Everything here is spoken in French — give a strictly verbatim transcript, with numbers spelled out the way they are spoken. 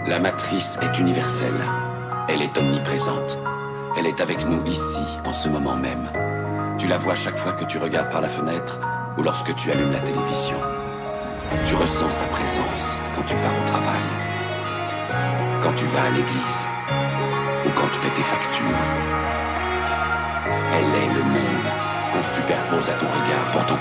La matrice est universelle. Elle est omniprésente. Elle est avec nous ici, en ce moment même. Tu la vois chaque fois que tu regardes par la fenêtre ou lorsque tu allumes la télévision. Tu ressens sa présence quand tu pars au travail, quand tu vas à l'église ou quand tu paies tes factures. Elle est le monde qu'on superpose à ton regard. Pourtant